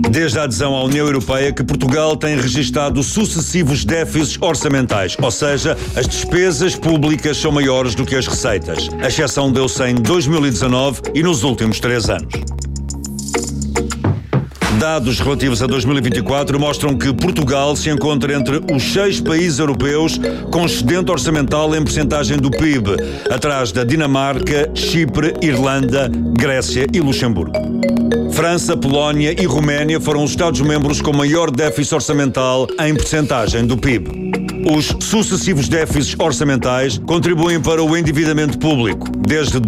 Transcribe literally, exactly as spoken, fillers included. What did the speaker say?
Desde a adesão à União Europeia que Portugal tem registado sucessivos déficits orçamentais, ou seja, as despesas públicas são maiores do que as receitas. A exceção deu-se em dois mil e dezanove e nos últimos três anos. Dados relativos a dois mil e vinte e quatro mostram que Portugal se encontra entre os seis países europeus com excedente orçamental em percentagem do P I B, atrás da Dinamarca, Chipre, Irlanda, Grécia e Luxemburgo. França, Polónia e Roménia foram os Estados-membros com maior déficit orçamental em percentagem do P I B. Os sucessivos déficits orçamentais contribuem para o endividamento público. Desde